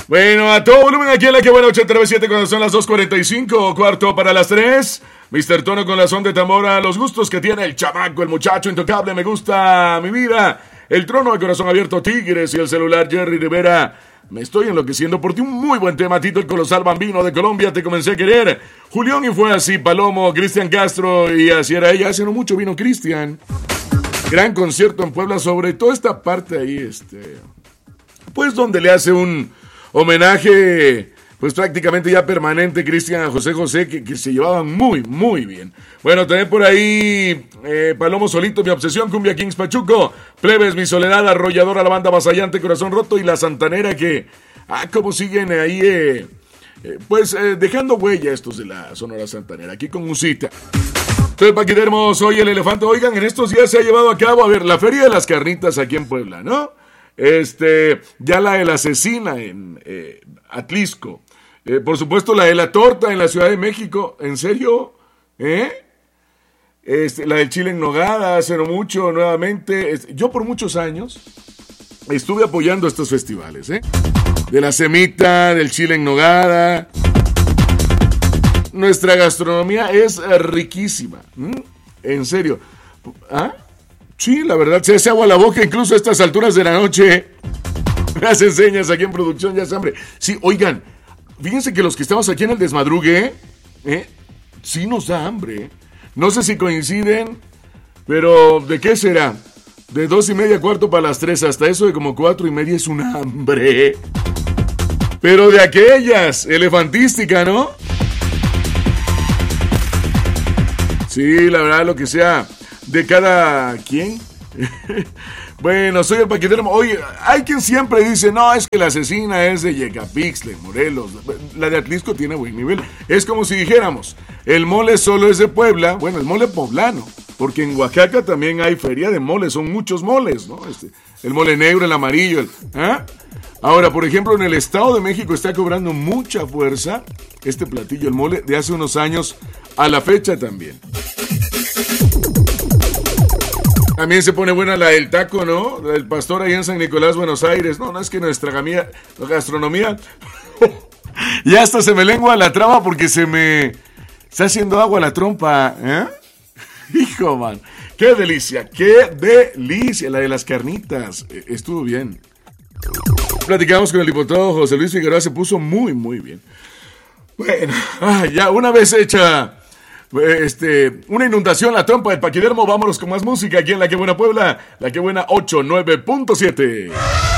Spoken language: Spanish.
Bueno, a todo volumen aquí en la que buena 89.7 cuando son las 2:45, cuarto para las 3. Mr. Tono con la son de tambora, los gustos que tiene el chamaco, el muchacho intocable, me gusta mi vida. El trono de corazón abierto, Tigres y el celular Jerry Rivera. Me estoy enloqueciendo por ti, un muy buen tema, Tito el Colosal Bambino de Colombia, te comencé a querer. Julián y fue así, Palomo, Cristian Castro y así era ella. Hace no mucho vino Cristian. Gran concierto en Puebla, sobre toda esta parte ahí, pues donde le hace un homenaje, pues prácticamente ya permanente, Cristian a José José, que se llevaban muy, muy bien. Bueno, también por ahí, Palomo Solito, Mi Obsesión, Cumbia Kings Pachuco, Plebes, Mi Soledad, Arrolladora, La Banda Vasallante, Corazón Roto y La Santanera, que, cómo siguen ahí, dejando huella estos de la Sonora Santanera, aquí con musita. Entonces, Paquidermo, soy el elefante. Oigan, en estos días se ha llevado a cabo, la Feria de las Carnitas aquí en Puebla, ¿no? Ya la de la Asesina en Atlisco. Por supuesto, la de la Torta en la Ciudad de México. ¿En serio? La del chile en nogada, hace no mucho, nuevamente. Yo por muchos años estuve apoyando estos festivales, de la semita, del chile en nogada. Nuestra gastronomía es riquísima. En serio. Sí, la verdad, se hace agua a la boca incluso a estas alturas de la noche. Me hacen señas aquí en producción, ya se hambre. Sí, oigan, fíjense que los que estamos aquí en el desmadrugue, sí nos da hambre. No sé si coinciden, pero ¿de qué será? De 2:30, cuarto para las 3, hasta eso de como 4:30 es un hambre. Pero de aquellas, elefantística, ¿no? Sí, la verdad, lo que sea de cada quien. Bueno, soy el Paquidermo. Oye, hay quien siempre dice, no, es que la Asesina es de Yecapixtla, Morelos. La de Atlisco tiene buen nivel. Es como si dijéramos, el mole solo es de Puebla. Bueno, el mole poblano, porque en Oaxaca también hay feria de moles, son muchos moles, ¿no? El mole negro, el amarillo, Ahora, por ejemplo, en el Estado de México está cobrando mucha fuerza este platillo, el mole, de hace unos años a la fecha también. También se pone buena la del taco, ¿no? La del pastor ahí en San Nicolás, Buenos Aires. No, es que nuestra gastronomía ya hasta se me lengua la traba porque se me está haciendo agua la trompa, Hijo, man. ¡Qué delicia! La de las carnitas. Estuvo bien. Platicamos con el diputado José Luis Figueroa, se puso muy, muy bien. Bueno, ya una vez hecha una inundación, la trompa del Paquidermo, vámonos con más música aquí en La Que Buena Puebla, La Que Buena 89.7.